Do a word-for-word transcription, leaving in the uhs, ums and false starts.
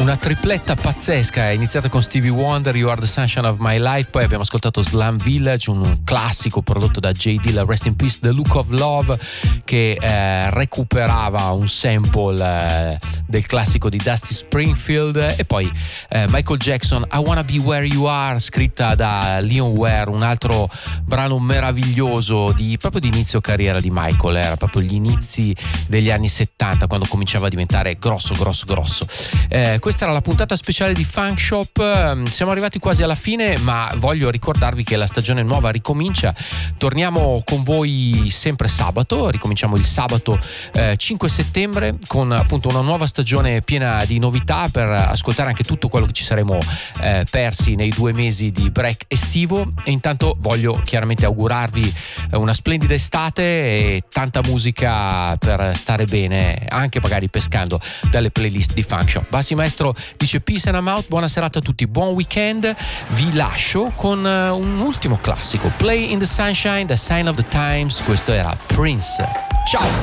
Una tripletta pazzesca, è iniziata con Stevie Wonder, You Are the Sunshine of My Life, poi abbiamo ascoltato Slum Village, un classico prodotto da J D, la Rest in Peace, The Look of Love, che eh, recuperava un sample eh, del classico di Dusty Springfield, e poi eh, Michael Jackson, I Wanna Be Where You Are, scritta da Leon Ware, un altro brano meraviglioso di, proprio di inizio carriera di Michael, era proprio gli inizi degli anni settanta, quando cominciava a diventare grosso grosso grosso. Eh, questa era la puntata speciale di Funk Shop, siamo arrivati quasi alla fine, ma voglio ricordarvi che la stagione nuova ricomincia. Torniamo con voi sempre sabato, ricominciamo il sabato eh, cinque settembre con appunto una nuova stagione piena di novità, per ascoltare anche tutto quello che ci saremo eh, persi nei due mesi di break estivo. E intanto voglio chiaramente augurarvi una splendida estate e tanta musica per stare bene, anche magari pescando dalle playlist di Funk Shop. Bassi Maestro dice peace and I'm out, buona serata a tutti, buon weekend. Vi lascio con uh, un ultimo classico, Play in the Sunshine, The Sign of the Times. Questo era Prince. Ciao.